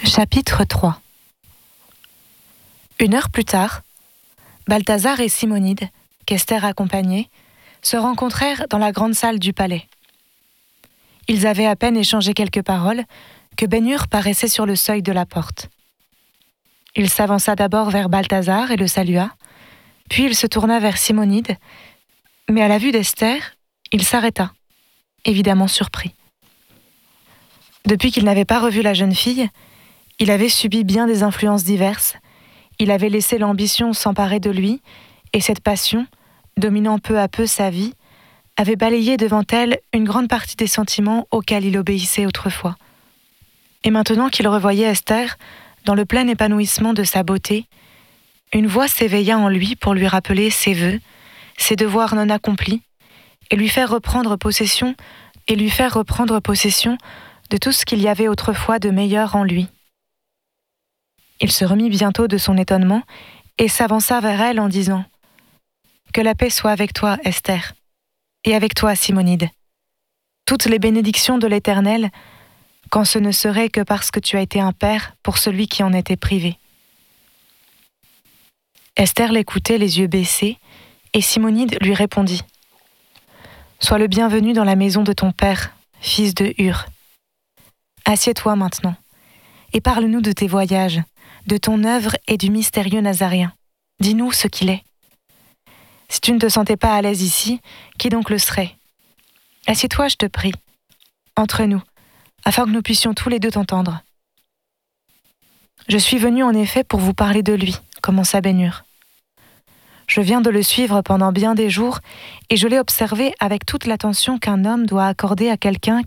Chapitre 3. Une heure plus tard, Balthazar et Simonide, qu'Esther accompagnait, se rencontrèrent dans la grande salle du palais. Ils avaient à peine échangé quelques paroles que Ben-Hur paraissait sur le seuil de la porte. Il s'avança d'abord vers Balthazar et le salua, puis il se tourna vers Simonide, mais à la vue d'Esther, il s'arrêta, évidemment surpris. Depuis qu'il n'avait pas revu la jeune fille, il avait subi bien des influences diverses, il avait laissé l'ambition s'emparer de lui, et cette passion, dominant peu à peu sa vie, avait balayé devant elle une grande partie des sentiments auxquels il obéissait autrefois. Et maintenant qu'il revoyait Esther, dans le plein épanouissement de sa beauté, une voix s'éveilla en lui pour lui rappeler ses vœux, ses devoirs non accomplis, et lui faire reprendre possession de tout ce qu'il y avait autrefois de meilleur en lui. Il se remit bientôt de son étonnement et s'avança vers elle en disant « Que la paix soit avec toi, Esther, et avec toi, Simonide. Toutes les bénédictions de l'Éternel, quand ce ne serait que parce que tu as été un père pour celui qui en était privé. » Esther l'écoutait les yeux baissés, et Simonide lui répondit « Sois le bienvenu dans la maison de ton père, fils de Hur. Assieds-toi maintenant, et parle-nous de tes voyages, de ton œuvre et du mystérieux Nazaréen. Dis-nous ce qu'il est. Si tu ne te sentais pas à l'aise ici, qui donc le serait? Assieds-toi, je te prie, entre nous, afin que nous puissions tous les deux t'entendre. » « Je suis venu en effet pour vous parler de lui, » commença Ben-Hur. « Je viens de le suivre pendant bien des jours, et je l'ai observé avec toute l'attention qu'un homme doit accorder à quelqu'un